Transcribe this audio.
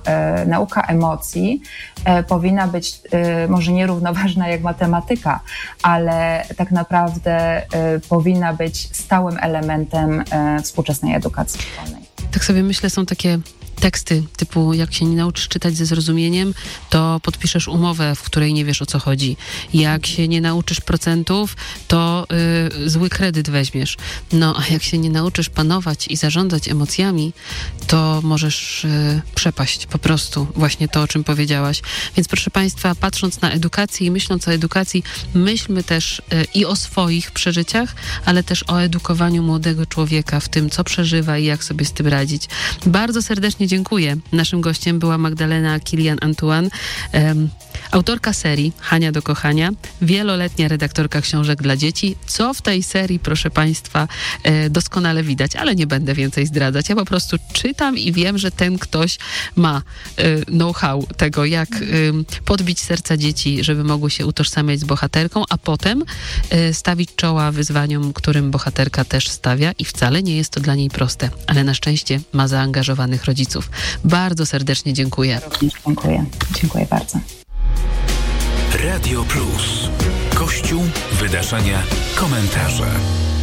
nauka emocji powinna być może nierównoważna jak matematyka, ale tak naprawdę powinna być stałym elementem współczesnej edukacji szkolnej. Tak sobie myślę, są takie teksty typu jak się nie nauczysz czytać ze zrozumieniem, to podpiszesz umowę, w której nie wiesz, o co chodzi. Jak się nie nauczysz procentów, to zły kredyt weźmiesz. No, a jak się nie nauczysz panować i zarządzać emocjami, to możesz przepaść po prostu. Właśnie to, o czym powiedziałaś. Więc proszę Państwa, patrząc na edukację i myśląc o edukacji, myślmy też i o swoich przeżyciach, ale też o edukowaniu młodego człowieka w tym, co przeżywa i jak sobie z tym radzić. Bardzo serdecznie dziękuję. Naszym gościem była Magdalena Kilian-Antoine, autorka serii Hania do kochania, wieloletnia redaktorka książek dla dzieci. Co w tej serii, proszę Państwa, doskonale widać, ale nie będę więcej zdradzać. Ja po prostu czytam i wiem, że ten ktoś ma know-how tego, jak podbić serca dzieci, żeby mogły się utożsamiać z bohaterką, a potem stawić czoła wyzwaniom, którym bohaterka też stawia i wcale nie jest to dla niej proste, ale na szczęście ma zaangażowanych rodziców. Bardzo serdecznie dziękuję. Również dziękuję. Dziękuję bardzo. Radio Plus. Kościół, wydarzenia, komentarze.